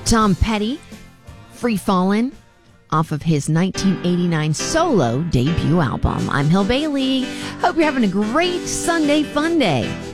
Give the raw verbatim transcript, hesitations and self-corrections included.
Tom Petty, Free Fallin', off of his nineteen eighty-nine solo debut album. I'm Hill Bailey. Hope you're having a great Sunday fun day.